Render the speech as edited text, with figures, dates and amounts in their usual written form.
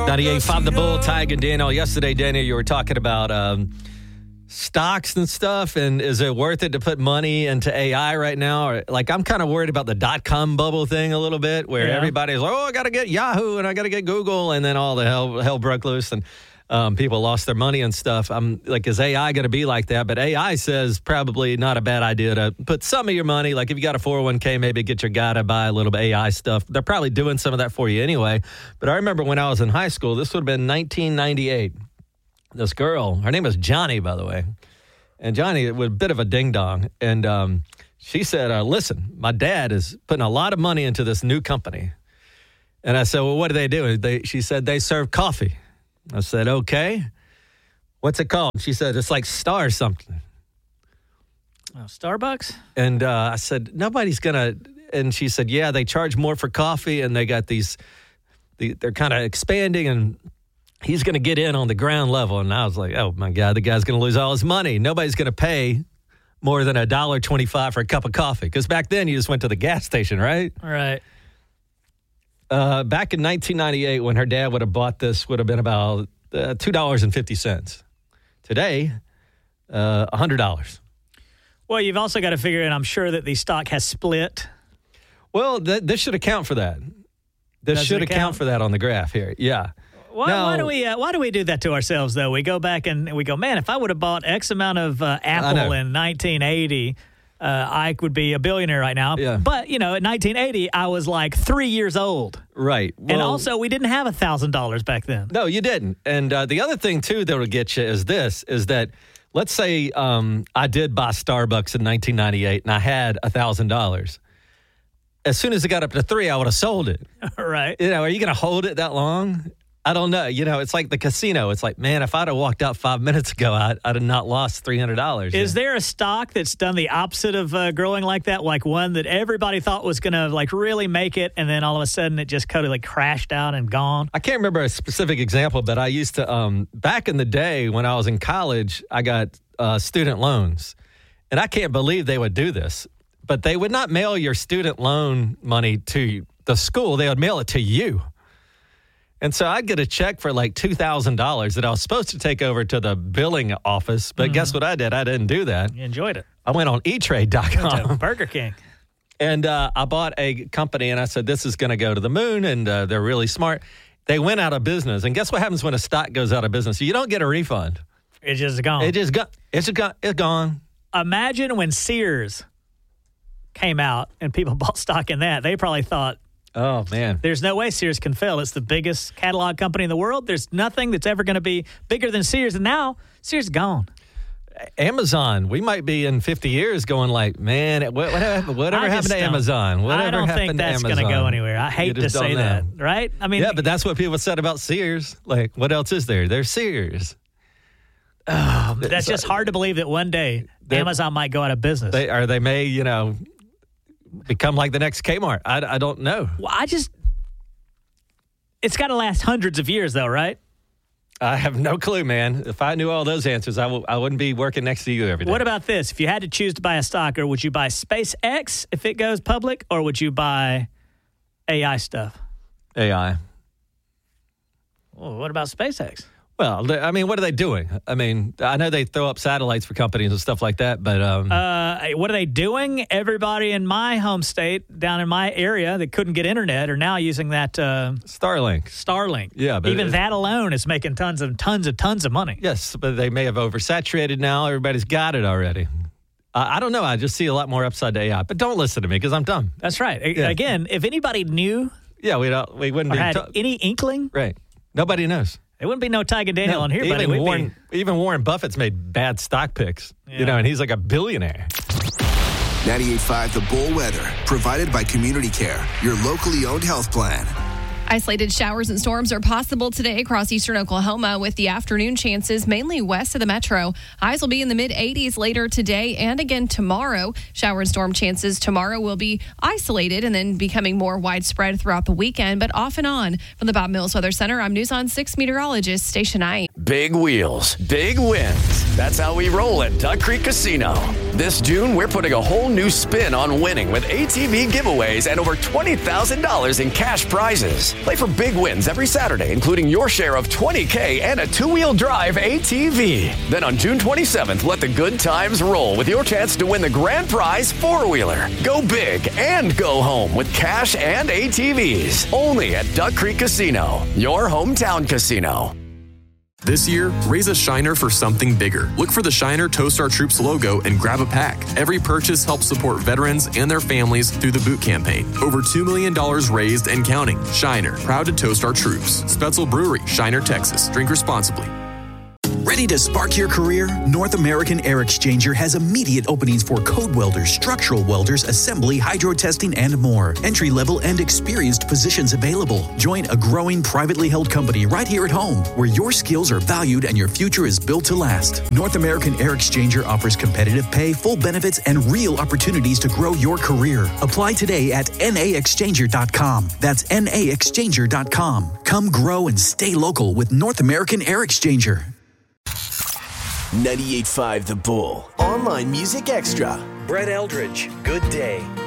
98.5 The Bull, Tig and Daniel. Yesterday, Daniel, you were talking about stocks and stuff, and is it worth it to put money into AI right now? Or, like, I'm kind of worried about the dot-com bubble thing a little bit, where everybody's like, I got to get Yahoo and I got to get Google, and then all the hell broke loose, and people lost their money and stuff. I'm like, is AI going to be like that? But AI says probably not a bad idea to put some of your money, like if you got a 401k, maybe get your guy to buy a little bit of AI stuff. They're probably doing some of that for you anyway. But I remember when I was in high school, this would have been 1998. This girl, her name was Johnny, by the way. And Johnny was a bit of a ding-dong. And she said, listen, my dad is putting a lot of money into this new company. And I said, well, what do they do? She said, they serve coffee. I said, okay. What's it called? She said, it's like Star something. Oh, Starbucks? And I said, nobody's going to. And she said, yeah, they charge more for coffee, and they got they're kind of expanding, and he's going to get in on the ground level. And I was like, oh, my God, the guy's going to lose all his money. Nobody's going to pay more than $1.25 for a cup of coffee. Because back then, you just went to the gas station, right? Right. Back in 1998, when her dad would have bought this, would have been about $2.50. Today, $100. Well, you've also got to figure in, I'm sure that the stock has split. Well, this should account for that. This should account for that on the graph here. Yeah. Why do we do that to ourselves, though? We go back and we go, man, if I would have bought X amount of Apple in 1980, I would be a billionaire right now. Yeah. But, in 1980, I was like 3 years old. Right. Well, and also, we didn't have $1,000 back then. No, you didn't. And the other thing, too, that will get you is that, let's say I did buy Starbucks in 1998 and I had $1,000. As soon as it got up to 3, I would have sold it. Right. Are you going to hold it that long? I don't know. It's like the casino. It's like, man, if I'd have walked out 5 minutes ago, I'd have not lost $300. Is there a stock that's done the opposite of growing like that? Like one that everybody thought was going to like really make it, and then all of a sudden it just totally crashed out and gone? I can't remember a specific example, but I used to, back in the day when I was in college, I got student loans. And I can't believe they would do this. But they would not mail your student loan money to the school. They would mail it to you. And so I'd get a check for like $2,000 that I was supposed to take over to the billing office. But guess what I did? I didn't do that. You enjoyed it. I went on eTrade.com. Burger King. And I bought a company, and I said, this is going to go to the moon, and they're really smart. They went out of business. And guess what happens when a stock goes out of business? You don't get a refund. It's just gone. It's gone. Imagine when Sears came out and people bought stock in that. They probably thought, oh, man. There's no way Sears can fail. It's the biggest catalog company in the world. There's nothing that's ever going to be bigger than Sears. And now Sears is gone. Amazon, we might be in 50 years going like, man, whatever happened to Amazon? I don't think that's going to go anywhere. I hate to say that, right? I mean, yeah, but that's what people said about Sears. Like, what else is there? There's Sears. Oh, that's just hard to believe that one day Amazon might go out of business. They may, become like the next Kmart. I don't know. Well, it's got to last hundreds of years, though, right? I have no clue, man. If I knew all those answers, I wouldn't be working next to you every day. What about this? If you had to choose to buy a stock, or would you buy SpaceX if it goes public, or would you buy AI stuff? AI. Well, what about SpaceX? Well, I mean, what are they doing? I mean, I know they throw up satellites for companies and stuff like that, but... what are they doing? Everybody in my home state, down in my area that couldn't get internet, are now using that... Starlink. Yeah, but... Even that alone is making tons of money. Yes, but they may have oversaturated now. Everybody's got it already. I don't know. I just see a lot more upside to AI. But don't listen to me, because I'm dumb. That's right. Yeah. Again, if anybody knew... Yeah, we wouldn't be... had any inkling... Right. Nobody knows. There wouldn't be no Tig and Daniel on here, buddy. Even Warren Buffett's made bad stock picks, and he's like a billionaire. 98.5 The Bull Weather, provided by Community Care, your locally owned health plan. Isolated showers and storms are possible today across eastern Oklahoma with the afternoon chances mainly west of the metro. Highs will be in the mid-80s later today and again tomorrow. Shower and storm chances tomorrow will be isolated and then becoming more widespread throughout the weekend, but off and on. From the Bob Mills Weather Center, I'm News on 6 meteorologist Station 9. Big wheels, big wins. That's how we roll at Duck Creek Casino. This June, we're putting a whole new spin on winning with ATV giveaways and over $20,000 in cash prizes. Play for big wins every Saturday, including your share of $20K and a two-wheel drive ATV. Then on June 27th, let the good times roll with your chance to win the grand prize four-wheeler. Go big and go home with cash and ATVs. Only at Duck Creek Casino, your hometown casino. This year, raise a Shiner for something bigger. Look for the Shiner Toast Our Troops logo and grab a pack. Every purchase helps support veterans and their families through the boot campaign. Over $2 million raised and counting. Shiner, proud to toast our troops. Spetzel Brewery, Shiner, Texas. Drink responsibly. Ready to spark your career? North American Air Exchanger has immediate openings for code welders, structural welders, assembly, hydro testing, and more. Entry-level and experienced positions available. Join a growing privately held company right here at home, where your skills are valued and your future is built to last. North American Air Exchanger offers competitive pay, full benefits, and real opportunities to grow your career. Apply today at naexchanger.com. That's naexchanger.com. Come grow and stay local with North American Air Exchanger. 98.5 The Bull. Online Music Extra. Brett Eldridge, Good Day.